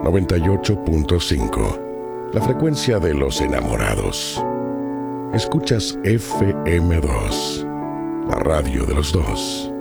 98.5, la frecuencia de los enamorados. Escuchas FM2, la radio de los dos.